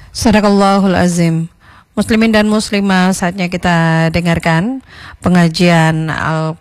Sadaqallahul azim. Muslimin dan muslimah, saatnya kita dengarkan pengajian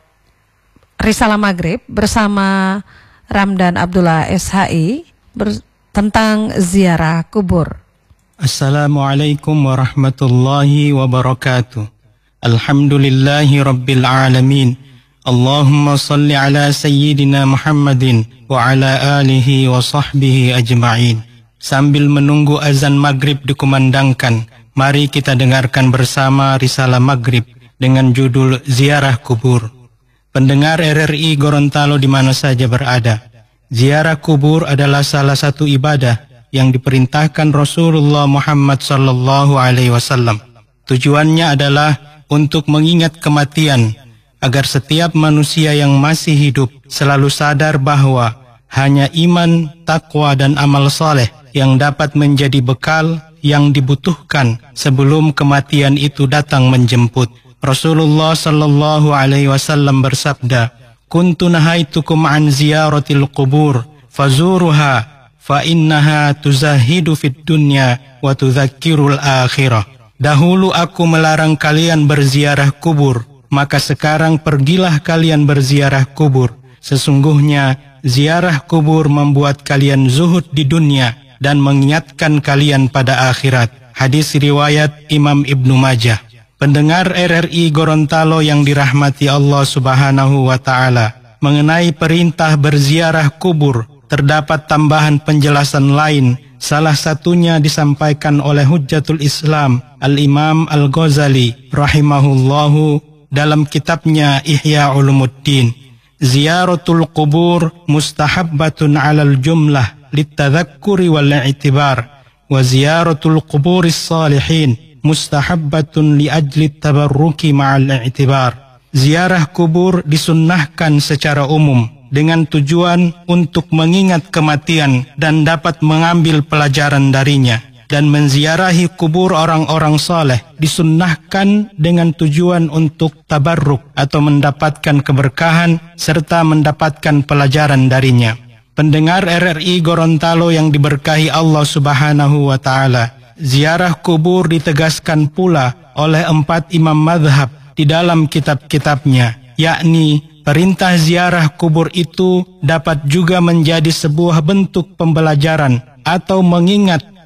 Risalah Maghrib bersama Ramdan Abdullah SHI tentang ziarah kubur. Assalamualaikum warahmatullahi wabarakatuh. Alhamdulillahi rabbil alamin. Allahumma salli ala sayyidina Muhammadin wa ala alihi wa sahbihi ajma'in. Sambil menunggu azan maghrib dikumandangkan, mari kita dengarkan bersama Risalah Maghrib dengan judul Ziarah Kubur. Pendengar RRI Gorontalo di mana saja berada, ziarah kubur adalah salah satu ibadah yang diperintahkan Rasulullah Muhammad SAW. Tujuannya adalah untuk mengingat kematian, agar setiap manusia yang masih hidup selalu sadar bahwa hanya iman, takwa, dan amal saleh yang dapat menjadi bekal yang dibutuhkan sebelum kematian itu datang menjemput. Rasulullah sallallahu alaihi wasallam bersabda, "Kuntu nahaitukum an ziyaratil qubur, fazuruha, fa innaha tuzahidu fid dunya wa tudzakkirul akhirah." Dahulu aku melarang kalian berziarah kubur, maka sekarang pergilah kalian berziarah kubur. Sesungguhnya ziarah kubur membuat kalian zuhud di dunia dan mengingatkan kalian pada akhirat. Hadis riwayat Imam Ibnu Majah. Pendengar RRI Gorontalo yang dirahmati Allah Subhanahu wa Ta'ala, mengenai perintah berziarah kubur terdapat tambahan penjelasan lain. Salah satunya disampaikan oleh Hujjatul Islam Al-Imam Al-Ghazali rahimahullahu dalam kitabnya Ihya Ulumuddin. Ziyaratul qubur mustahabbatun 'alal jumlah litadzakkuri wal i'tibar, wa ziyaratul quburis salihin mustahabbatun li ajli tabarruki ma'al i'tibar. Ziarah kubur disunnahkan secara umum dengan tujuan untuk mengingat kematian dan dapat mengambil pelajaran darinya. Dan menziarahi kubur orang-orang saleh disunnahkan dengan tujuan untuk tabarruk atau mendapatkan keberkahan serta mendapatkan pelajaran darinya. Pendengar RRI Gorontalo yang diberkahi Allah Subhanahu wa Ta'ala, ziarah kubur ditegaskan pula oleh 4 imam madhab di dalam kitab-kitabnya, yakni perintah ziarah kubur itu dapat juga menjadi sebuah bentuk pembelajaran atau mengingat